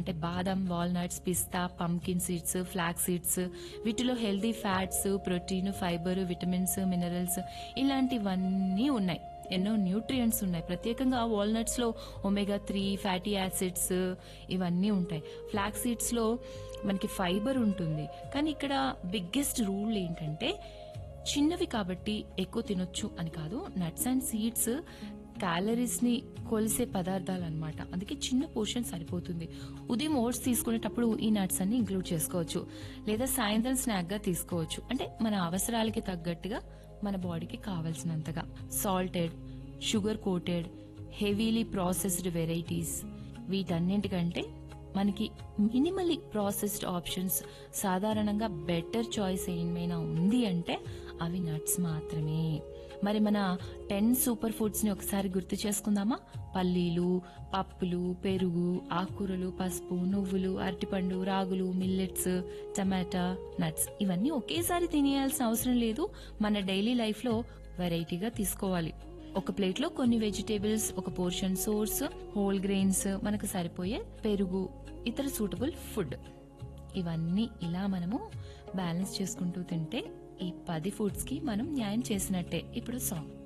అంటే బాదం, వాల్నట్స్, పిస్తా, pumpkin seeds, flax seeds, వీటిలో healthy fats, protein, fibre, vitamins, minerals ఇలాంటివన్నీ ఉన్నాయి. ఎన్నో న్యూట్రియంట్స్ ఉన్నాయి. ప్రత్యేకంగా వాల్నట్స్ లో ఒమేగా 3 ఫ్యాటీ యాసిడ్స్ ఇవన్నీ ఉంటాయి. ఫ్లాక్స్ సీడ్స్ లో మనకి ఫైబర్ ఉంటుంది. కానీ ఇక్కడ బిగ్గెస్ట్ రూల్ ఏంటంటే చిన్నవి కాబట్టి ఎక్కువ తినొచ్చు అని కాదు. నట్స్ అండ్ సీడ్స్ క్యాలరీస్ ని కొలిసే పదార్థాలు అనమాట. అందుకే చిన్న పోర్షన్ సరిపోతుంది. ఉదయం ఓట్స్ తీసుకునేటప్పుడు ఈ నట్స్ అన్ని ఇంక్లూడ్ చేసుకోవచ్చు, లేదా సాయంత్రం స్నాక్ గా తీసుకోవచ్చు. అంటే మన అవసరాలకి తగ్గట్టుగా మన బాడీకి కావాల్సినంతగా. Salted, sugar coated, heavily processed varieties వీటన్నింటికంటే మనకి మినిమల్లీ ప్రాసెస్డ్ ఆప్షన్స్, సాధారణంగా బెటర్ చాయిస్ ఏమైనా ఉంది అంటే అవి నట్స్ మాత్రమే. మరి మన 10 సూపర్ ఫుడ్స్ ని ఒకసారి గుర్తు చేసుకుందామా? పల్లీలు, పప్పులు, పెరుగు, ఆకుకూరలు, పసుపు, నువ్వులు, అరటిపండు, రాగులు, మిల్లెట్స్, టమాటా, నట్స్ ఇవన్నీ ఒకేసారి తినేయాల్సిన అవసరం లేదు. మన డైలీ లైఫ్ లో వెరైటీగా తీసుకోవాలి. ఒక ప్లేట్ లో కొన్ని వెజిటేబుల్స్, ఒక పోర్షన్ సోర్స్, హోల్ గ్రెయిన్స్, మనకు సరిపోయే పెరుగు, ఇతర సూటబుల్ ఫుడ్, ఇవన్నీ ఇలా మనము బ్యాలెన్స్ చేసుకుంటూ తింటే ఈ 10 ఫుడ్స్ కి మనం న్యాయం చేసినట్టే. ఇప్పుడు సాంగ్.